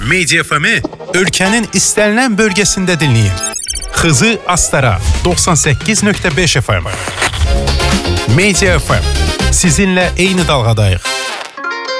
Media FM-i ölkənin istənilən bölgəsində dinləyin. Xızı Astara 98.5 FM. Media FM. Sizinlə eyni dalğadayıq.